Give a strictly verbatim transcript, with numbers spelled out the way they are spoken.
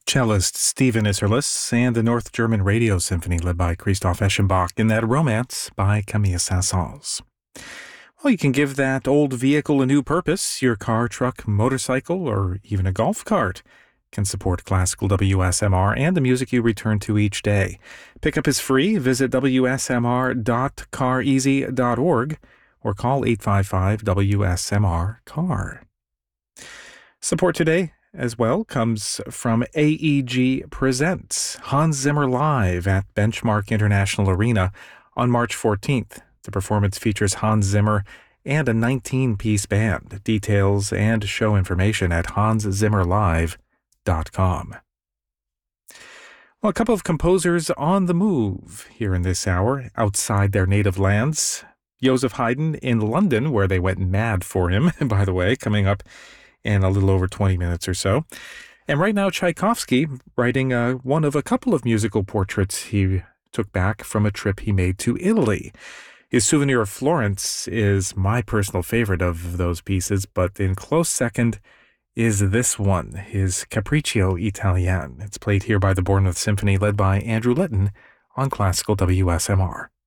Cellist Stephen Isserlis and the North German Radio Symphony led by Christoph Eschenbach in that Romance by Camille Saint-Saëns. Well, you can give that old vehicle a new purpose. Your car, truck, motorcycle, or even a golf cart can support classical W S M R and the music you return to each day. Pickup is free. Visit w s m r dot car easy dot org or call eight five five W S M R C A R. Support today as well comes from A E G Presents Hans Zimmer Live at Benchmark International Arena on March fourteenth. The performance features Hans Zimmer and a nineteen-piece band. Details and show information at hans zimmer live dot com. Well, a couple of composers on the move here in this hour outside their native lands. Joseph Haydn in London, where they went mad for him, by the way, coming up in a little over twenty minutes or so. And right now, Tchaikovsky writing uh, one of a couple of musical portraits he took back from a trip he made to Italy. His Souvenir of Florence is my personal favorite of those pieces, but in close second is this one, his Capriccio Italien. It's played here by the Bournemouth Symphony led by Andrew Litton on Classical W S M R.